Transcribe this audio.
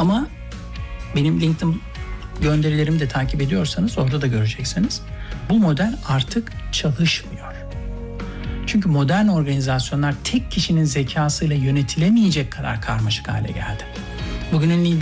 Ama benim LinkedIn gönderilerimi de takip ediyorsanız orada da göreceksiniz. Bu model artık çalışmıyor. Çünkü modern organizasyonlar tek kişinin zekasıyla yönetilemeyecek kadar karmaşık hale geldi. Bugünün